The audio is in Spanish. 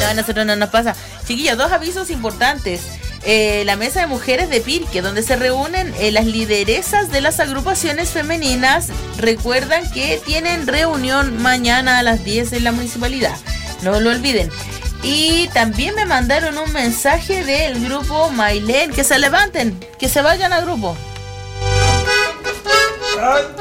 No, a nosotros no nos pasa. Chiquillos, 2 avisos importantes. La mesa de mujeres de Pirque, donde se reúnen las lideresas de las agrupaciones femeninas, recuerdan que tienen reunión mañana a las 10 en la municipalidad. No lo olviden. Y también me mandaron un mensaje del grupo Mailén, que se levanten, que se vayan al grupo.